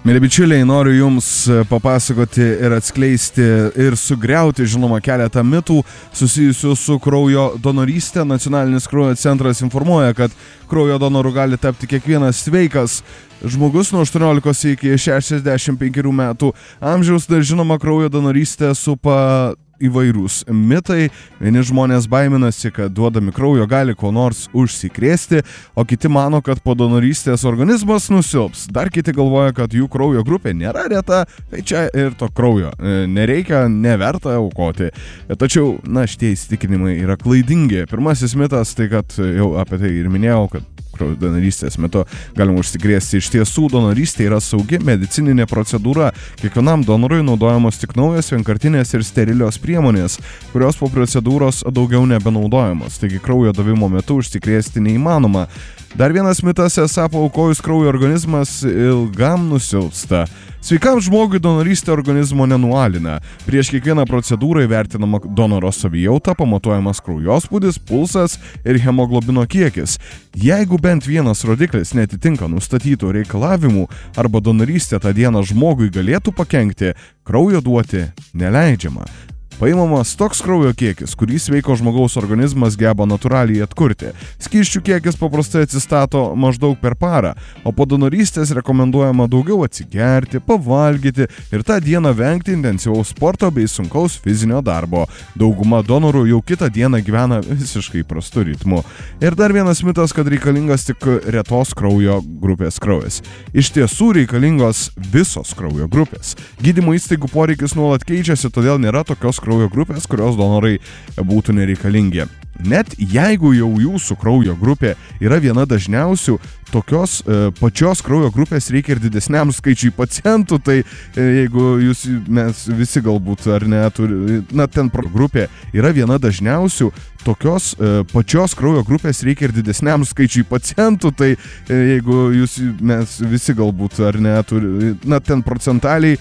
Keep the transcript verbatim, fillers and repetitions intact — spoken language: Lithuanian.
Mėly bičiuliai, noriu Jums papasakoti ir atskleisti ir sugriauti, žinoma, keletą mitų susijusių su kraujo donorystė. Nacionalinis kraujo centras informuoja, kad kraujo donoru gali tapti kiekvienas sveikas žmogus nuo aštuoniolikos iki šešiasdešimt penkerių metų amžiaus. Dar žinoma, kraujo donorystė supa įvairūs mitai. Vieni žmonės baiminasi, kad duodami kraujo gali ko nors užsikrėsti, o kiti mano, kad po donorystės organizmas nusilps. Dar kiti galvoja, kad jų kraujo grupė nėra reta, tai čia ir to kraujo nereikia, neverta aukoti. Tačiau, na, šitie įsitikinimai yra klaidingi. Pirmasis mitas, tai kad jau apie tai ir minėjau, kad kraujo donorystės metu galima užsikrėsti. Iš tiesų, donorystė yra saugi medicininė procedūra. Kiekvienam donorui naudojamos tik naujos vienkartinės ir sterilios priemonės, kurios po procedūros daugiau nebenaudojamos. Taigi kraujo davimo metu užsikrėsti neįmanoma. Dar vienas mitas, esą paaukojus kraujo organizmas ilgam nusilpsta. Sveikam žmogui donorystė organizmo nenualina. Prieš kiekvieną procedūrą įvertinama donoro savijauta, pamatuojamas kraujospūdis, pulsas ir hemoglobino kiekis. Jeigu bent vienas rodiklis netitinka nustatytų reikalavimų arba donorystė tą dieną žmogui galėtų pakenkti, kraujo duoti neleidžiama. Paimamas toks kraujo kiekis, kurį sveiko žmogaus organizmas geba natūraliai atkurti. Skysčių kiekis paprastai atsistato maždaug per parą, o po donorystės rekomenduojama daugiau atsigerti, pavalgyti ir tą dieną vengti intensyvaus sporto bei sunkaus fizinio darbo. Dauguma donorų jau kitą dieną gyvena visiškai prastu ritmu. Ir dar vienas mitas, kad reikalingas tik retos kraujo grupės kraujas. Iš tiesų reikalingos visos kraujo grupės. Gydymo įstaigų poreikis nuolat keičiasi, todėl nėra tokios kraujo grupės, kurios donorai būtų nereikalingi. Net jeigu jau jūsų kraujo grupė yra viena dažniausių, tokios e, pačios kraujo grupės reikia ir didesniam skaičiui pacientų, tai e, jeigu jūs, mes visi galbūt ar ne, turi, na, ten grupė yra viena dažniausių, tokios e, pačios kraujo grupės reikia ir didesniam skaičiui pacientų, tai e, jeigu jūs, mes visi galbūt ar ne, turi, na, ten procentaliai